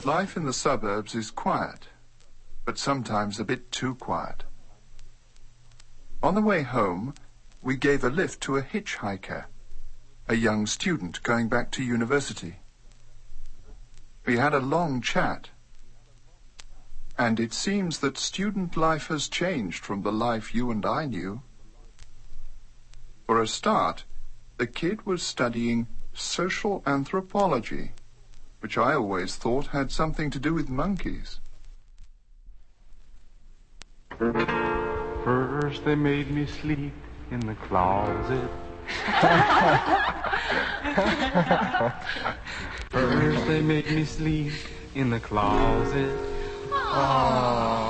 Life in the suburbs is quiet, but sometimes a bit too quiet. On the way home, we gave a lift to a hitchhiker, a young student going back to university. We had a long chat, and it seems that student life has changed from the life you and I knew. For a start, the kid was studying social anthropology, which I always thought had something to do with monkeys. First they made me sleep in the closet. First they made me sleep in the closet. Aww.